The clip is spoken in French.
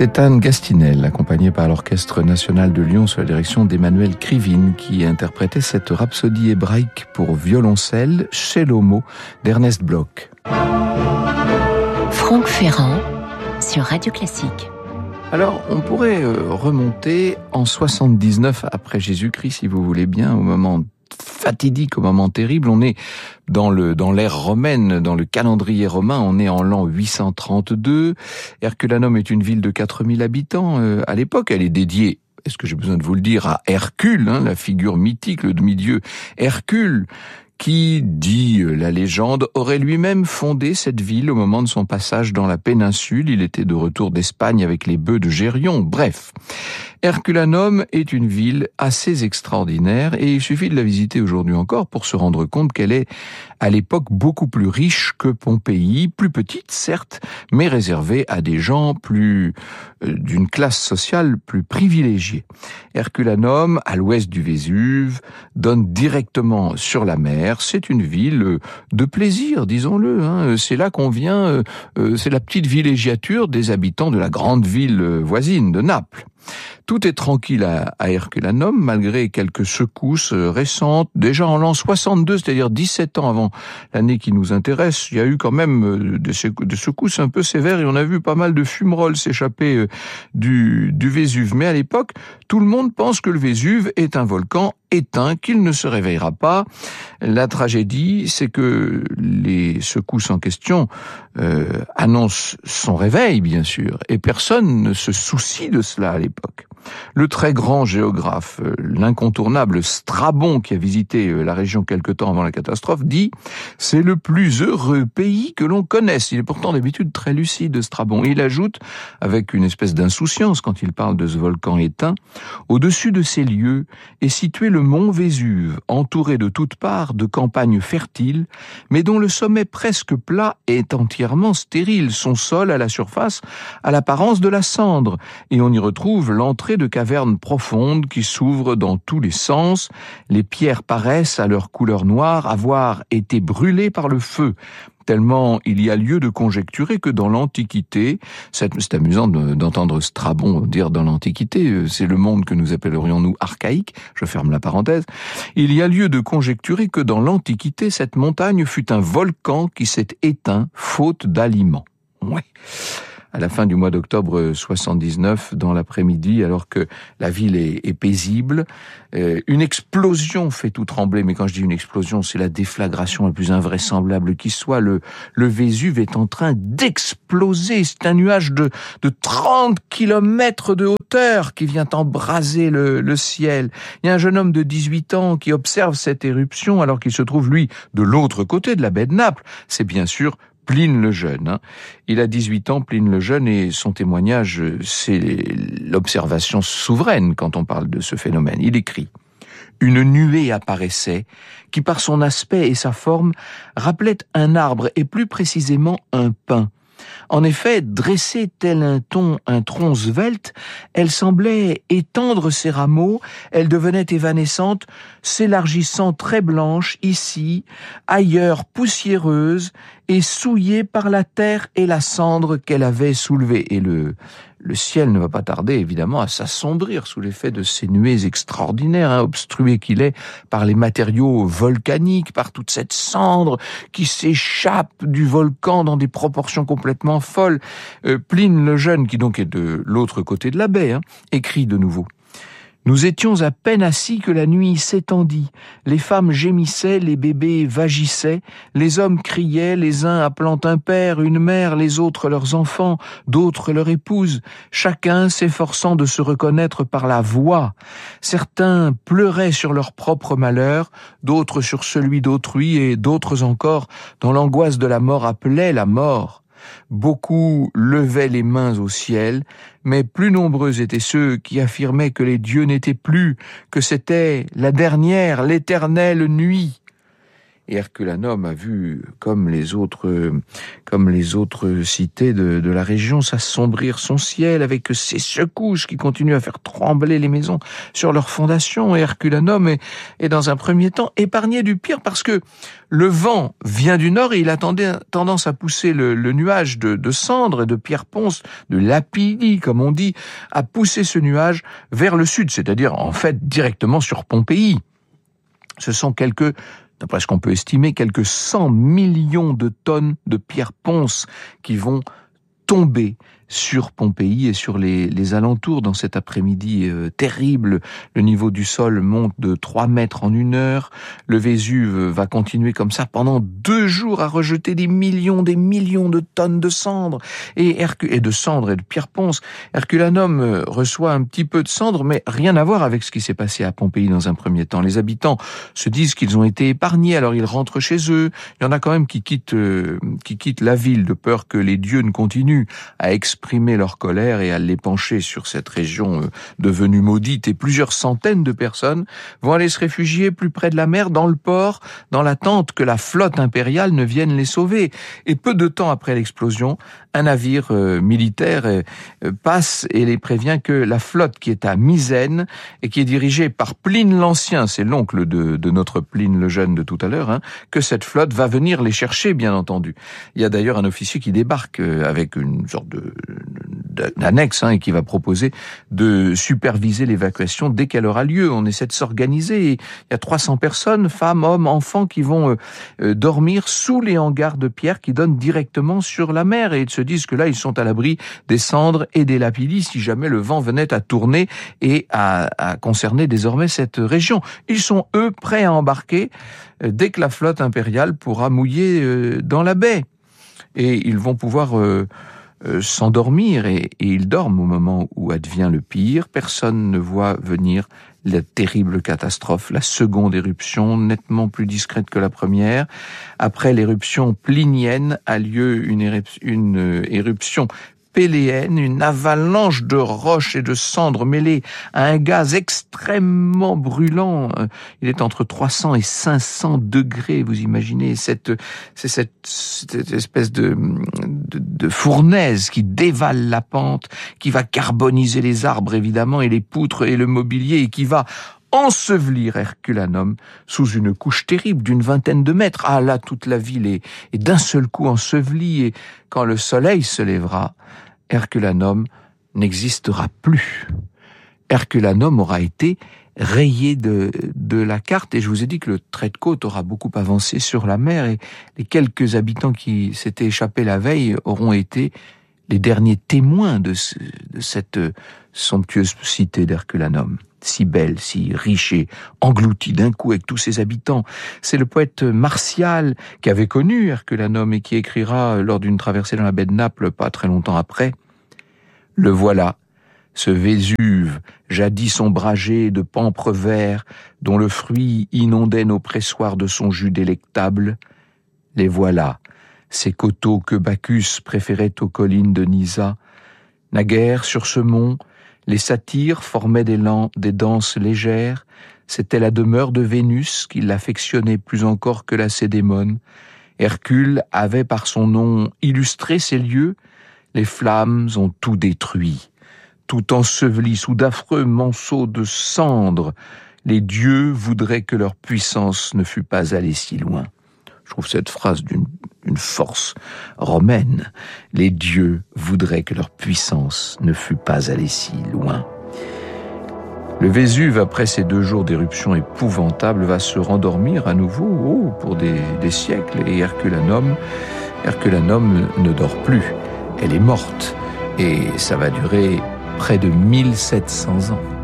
C'est Anne Gastinel, accompagnée par l'Orchestre National de Lyon sous la direction d'Emmanuel Krivine, qui interprétait cette rhapsodie hébraïque pour violoncelle, Shelomo, d'Ernest Bloch. Franck Ferrand, sur Radio Classique. Alors, on pourrait remonter en 79 après Jésus-Christ, si vous voulez bien, au moment fatidique, au moment terrible. On est dans l'ère romaine, dans le calendrier romain, on est en l'an 832. Herculanum est une ville de 4000 habitants à l'époque. Elle est dédiée, est-ce que j'ai besoin de vous le dire, à Hercule, la figure mythique, le demi-dieu Hercule, qui, dit la légende, aurait lui-même fondé cette ville au moment de son passage dans la péninsule. Il était de retour d'Espagne avec les bœufs de Gérion. Bref, Herculanum est une ville assez extraordinaire et il suffit de la visiter aujourd'hui encore pour se rendre compte qu'elle est à l'époque beaucoup plus riche que Pompéi, plus petite certes, mais réservée à des gens plus d'une classe sociale plus privilégiée. Herculanum, à l'ouest du Vésuve, donne directement sur la mer. C'est une ville de plaisir, disons-le. C'est là qu'on vient, c'est la petite villégiature des habitants de la grande ville voisine de Naples. Tout est tranquille à Herculanum, malgré quelques secousses récentes. Déjà en l'an 62, c'est-à-dire 17 ans avant l'année qui nous intéresse, il y a eu quand même des secousses un peu sévères et on a vu pas mal de fumerolles s'échapper du Vésuve. Mais à l'époque, tout le monde pense que le Vésuve est un volcan éteint, qu'il ne se réveillera pas. La tragédie, c'est que les secousses en question annoncent son réveil, bien sûr, et personne ne se soucie de cela à l'époque. Le très grand géographe, l'incontournable Strabon, qui a visité la région quelque temps avant la catastrophe, dit « C'est le plus heureux pays que l'on connaisse ». Il est pourtant d'habitude très lucide, Strabon. Et il ajoute, avec une espèce d'insouciance quand il parle de ce volcan éteint, « Au-dessus de ces lieux est situé le mont Vésuve, entouré de toutes parts de campagnes fertiles, mais dont le sommet presque plat est entièrement stérile. Son sol, à la surface, a l'apparence de la cendre, et on y retrouve l'entrée de cavernes profondes qui s'ouvrent dans tous les sens. Les pierres paraissent, à leur couleur noire, avoir été brûlées par le feu. Tellement il y a lieu de conjecturer que dans l'Antiquité, c'est amusant d'entendre Strabon dire dans l'Antiquité, c'est le monde que nous appellerions nous archaïque, je ferme la parenthèse, il y a lieu de conjecturer que dans l'Antiquité, cette montagne fut un volcan qui s'est éteint faute d'aliments. Ouais. À la fin du mois d'octobre 79, dans l'après-midi, alors que la ville est paisible, une explosion fait tout trembler. Mais quand je dis une explosion, c'est la déflagration la plus invraisemblable qui soit. Le Vésuve est en train d'exploser. C'est un nuage de 30 kilomètres de hauteur qui vient embraser le ciel. Il y a un jeune homme de 18 ans qui observe cette éruption alors qu'il se trouve, lui, de l'autre côté de la baie de Naples. C'est bien sûr Pline le Jeune. Il a 18 ans, Pline le Jeune, et son témoignage, c'est l'observation souveraine quand on parle de ce phénomène. Il écrit « Une nuée apparaissait qui, par son aspect et sa forme, rappelait un arbre et plus précisément un pin. En effet, dressée tel un tronc svelte, elle semblait étendre ses rameaux, elle devenait évanescente, s'élargissant très blanche ici, ailleurs poussiéreuse et souillée par la terre et la cendre qu'elle avait soulevée. » Et le ciel ne va pas tarder, évidemment, à s'assombrir sous l'effet de ces nuées extraordinaires, obstrué qu'il est par les matériaux volcaniques, par toute cette cendre qui s'échappe du volcan dans des proportions complètement folles. Pline le Jeune, qui donc est de l'autre côté de la baie, écrit de nouveau. Nous étions à peine assis que la nuit s'étendit. Les femmes gémissaient, les bébés vagissaient, les hommes criaient, les uns appelant un père, une mère, les autres leurs enfants, d'autres leur épouse, chacun s'efforçant de se reconnaître par la voix. Certains pleuraient sur leur propre malheur, d'autres sur celui d'autrui, et d'autres encore, dans l'angoisse de la mort, appelaient la mort. Beaucoup levaient les mains au ciel, mais plus nombreux étaient ceux qui affirmaient que les dieux n'étaient plus, que c'était la dernière, l'éternelle nuit. Et Herculanum a vu, comme les autres cités de la région, s'assombrir son ciel avec ces secousses qui continuent à faire trembler les maisons sur leurs fondations. Et Herculanum est dans un premier temps épargné du pire parce que le vent vient du nord et il a tendance à pousser le nuage de cendres et de pierre ponce, de lapilli, comme on dit, à pousser ce nuage vers le sud, c'est-à-dire en fait directement sur Pompéi. Ce sont d'après ce qu'on peut estimer, quelques 100 millions de tonnes de pierre ponce qui vont tomber sur Pompéi et sur les alentours dans cet après-midi terrible. Le niveau du sol monte de 3 mètres en 1 heure. Le Vésuve va continuer comme ça pendant 2 jours à rejeter des millions de tonnes de cendres et de cendres et de pierre ponce. Herculanum reçoit un petit peu de cendres, mais rien à voir avec ce qui s'est passé à Pompéi dans un premier temps. Les habitants se disent qu'ils ont été épargnés, alors ils rentrent chez eux. Il y en a quand même qui quittent la ville de peur que les dieux ne continuent à exprimer leur colère et à l'épancher sur cette région devenue maudite. Et plusieurs centaines de personnes vont aller se réfugier plus près de la mer, dans le port, dans l'attente que la flotte impériale ne vienne les sauver. Et peu de temps après l'explosion, un navire militaire passe et les prévient que la flotte qui est à Misène et qui est dirigée par Pline l'Ancien, c'est l'oncle de notre Pline le Jeune de tout à l'heure, que cette flotte va venir les chercher, bien entendu. Il y a d'ailleurs un officier qui débarque avec une sorte d'annexe et qui va proposer de superviser l'évacuation dès qu'elle aura lieu. On essaie de s'organiser. Il y a 300 personnes, femmes, hommes, enfants, qui vont dormir sous les hangars de pierre qui donnent directement sur la mer et ils se disent que là, ils sont à l'abri des cendres et des lapillis si jamais le vent venait à tourner et à concerner désormais cette région. Ils sont, eux, prêts à embarquer dès que la flotte impériale pourra mouiller dans la baie. Et ils vont pouvoir s'endormir et ils dorment au moment où advient le pire. Personne ne voit venir la terrible catastrophe, la seconde éruption, nettement plus discrète que la première. Après l'éruption plinienne a lieu une éruption péléenne, une avalanche de roches et de cendres mêlées à un gaz extrêmement brûlant. Il est entre 300 et 500 degrés, vous imaginez, cette espèce de fournaise qui dévale la pente, qui va carboniser les arbres évidemment et les poutres et le mobilier et qui va ensevelir Herculanum sous une couche terrible d'une 20aine de mètres. Ah là, toute la ville est d'un seul coup ensevelie et quand le soleil se lèvera, Herculanum n'existera plus. Herculanum aura été rayé de la carte et je vous ai dit que le trait de côte aura beaucoup avancé sur la mer et les quelques habitants qui s'étaient échappés la veille auront été les derniers témoins de cette somptueuse cité d'Herculanum. Si belle, si riche et engloutie d'un coup avec tous ses habitants. C'est le poète Martial qui avait connu Herculanum et qui écrira lors d'une traversée dans la baie de Naples pas très longtemps après. Le voilà, ce Vésuve, jadis ombragé de pampres verts, dont le fruit inondait nos pressoirs de son jus délectable. Les voilà, ces coteaux que Bacchus préférait aux collines de Nysa. Naguère, sur ce mont, les satyres formaient des danses légères. C'était la demeure de Vénus qui l'affectionnait plus encore que la Cédémone. Hercule avait par son nom illustré ces lieux. Les flammes ont tout détruit, tout enseveli sous d'affreux monceaux de cendres. Les dieux voudraient que leur puissance ne fût pas allée si loin. Je trouve cette phrase d'une force romaine. Les dieux voudraient que leur puissance ne fût pas allée si loin. Le Vésuve, après ces 2 jours d'éruption épouvantable, va se rendormir à nouveau pour des siècles. Et Herculanum ne dort plus. Elle est morte. Et ça va durer près de 1700 ans.